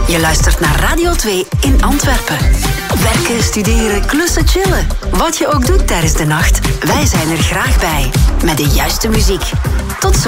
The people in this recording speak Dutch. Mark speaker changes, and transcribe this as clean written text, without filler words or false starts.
Speaker 1: Je luistert naar Radio 2 in Antwerpen. Werken, studeren, klussen, chillen. Wat je ook doet tijdens de nacht, wij zijn er graag bij. Met de juiste muziek. Tot zo.